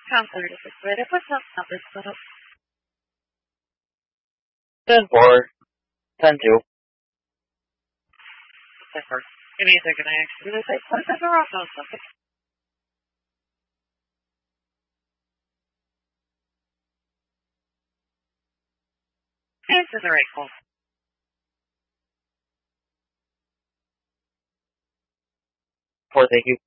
Counselor, this is Rita. What's up, number split up? 10-4, 10-2. First. Give me a second. I actually say something wrong on something. Answer the right call. Thank you.